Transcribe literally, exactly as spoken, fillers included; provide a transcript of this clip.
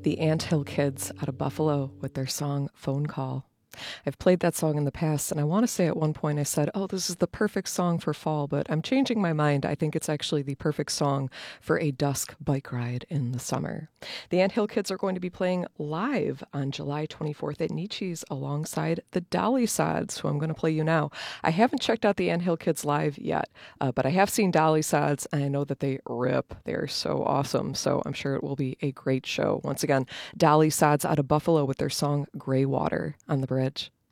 The Anthill Kids out of Buffalo with their song Phone Call. I've played that song in the past, and I want to say at one point I said, oh, this is the perfect song for fall, but I'm changing my mind. I think it's actually the perfect song for a dusk bike ride in the summer. The Anthill Kids are going to be playing live on July twenty-fourth at Nietzsche's alongside the Dolly Sods, who I'm going to play you now. I haven't checked out the Anthill Kids live yet, uh, but I have seen Dolly Sods, and I know that they rip. They're so awesome, so I'm sure it will be a great show. Once again, Dolly Sods out of Buffalo with their song Gray Water on the bridge.